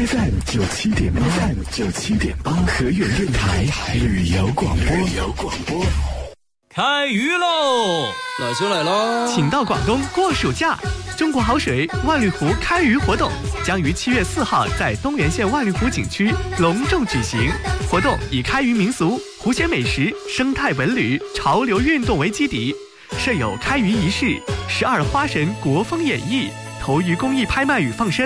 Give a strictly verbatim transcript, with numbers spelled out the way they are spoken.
F M 九七点八 ，F M 九七点八，和远电台旅游广播。旅游广播。 开鱼喽！ 来就来喽！ 请到广东过暑假，中国好水万绿湖开鱼活动将于七月四号在东源县万绿湖景区隆重举行。活动以开渔民俗、湖鲜美食、生态文旅、潮流运动为基底，设有开渔仪式、十二花神国风演绎、投鱼公益拍卖与放生。